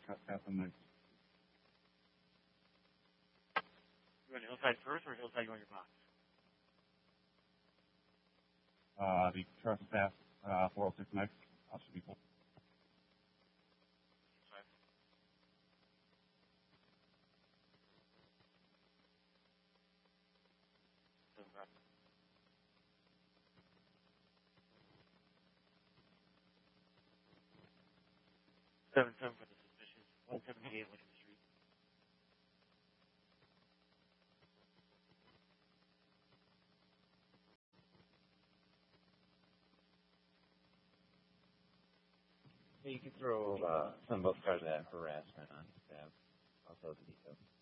trespassing next. You want Hillside first or Hillside you want your box? The trespass 406 next. Should be full. Seven for the suspicious. 178 Lincoln Street. You can throw some both cars of that harassment on staff. Also the details.